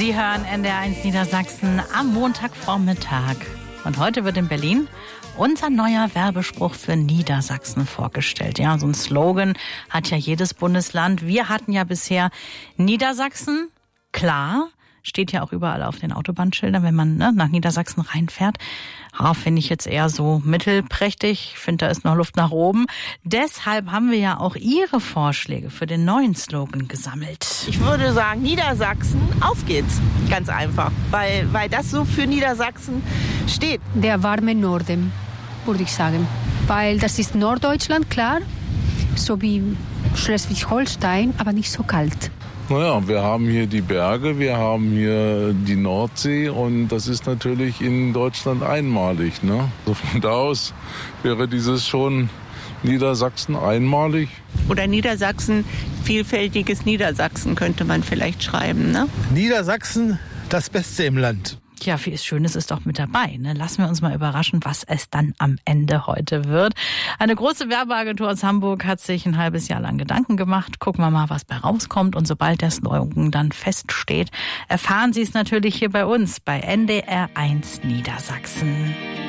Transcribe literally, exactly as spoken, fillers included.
Sie hören N D R eins Niedersachsen am Montagvormittag. Und heute wird in Berlin unser neuer Werbespruch für Niedersachsen vorgestellt. Ja, so ein Slogan hat ja jedes Bundesland. Wir hatten ja bisher Niedersachsen, klar, steht ja auch überall auf den Autobahnschildern, wenn man ne, nach Niedersachsen reinfährt. Ja, finde ich jetzt eher so mittelprächtig. Ich finde, da ist noch Luft nach oben. Deshalb haben wir ja auch Ihre Vorschläge für den neuen Slogan gesammelt. Ich würde sagen, Niedersachsen, auf geht's. Ganz einfach, weil, weil das so für Niedersachsen steht. Der warme Norden, würde ich sagen. Weil das ist Norddeutschland, klar, so wie Schleswig-Holstein, aber nicht so kalt. Naja, wir haben hier die Berge, wir haben hier die Nordsee und das ist natürlich in Deutschland einmalig. Ne? Also von da aus wäre dieses schon Niedersachsen einmalig. Oder Niedersachsen, vielfältiges Niedersachsen könnte man vielleicht schreiben. Ne? Niedersachsen, das Beste im Land. Ja, viel Schönes ist doch mit dabei. Ne? Lassen wir uns mal überraschen, was es dann am Ende heute wird. Eine große Werbeagentur aus Hamburg hat sich ein halbes Jahr lang Gedanken gemacht. Gucken wir mal, was bei rauskommt. Und sobald der Slogan dann feststeht, erfahren Sie es natürlich hier bei uns bei N D R eins Niedersachsen.